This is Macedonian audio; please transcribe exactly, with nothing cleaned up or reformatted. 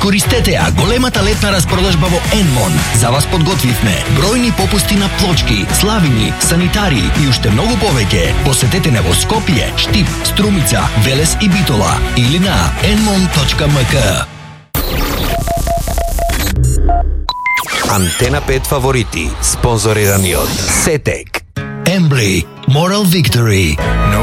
Користете ја големата летна распродажба во Енмон. За вас подготвивме бројни попусти на плочки, славини, санитари и уште многу повеќе. Посетете не во Скопје, Штип, Струмица, Велес и Битола или на енмон точка ем ка. Антена пет фаворити, спонзорирани од Сетек. Embly, Moral Victory. No